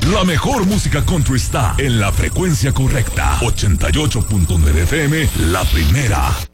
La mejor música country está en la frecuencia correcta. 88.9 FM, La Primera.